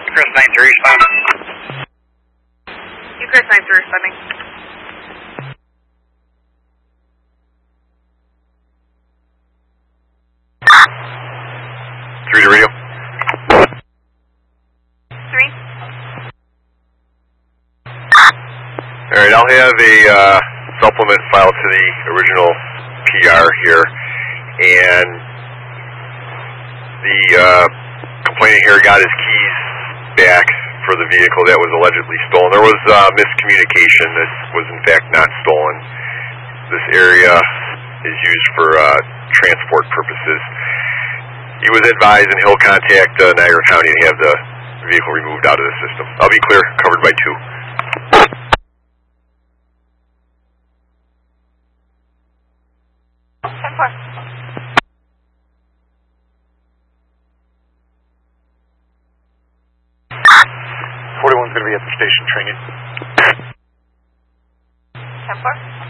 Chris 9-3 responding. Chris 9-3 responding. 3 to radio. 3. Alright, I'll have a supplement filed to the original PR here, and the complainant here got his keys back for the vehicle that was allegedly stolen. There was miscommunication. That was in fact not stolen. This area is used for transport purposes. He was advised, and he'll contact Niagara County and have the vehicle removed out of the system. I'll be clear, covered by 2. 41's going to be at the station training. 10-4.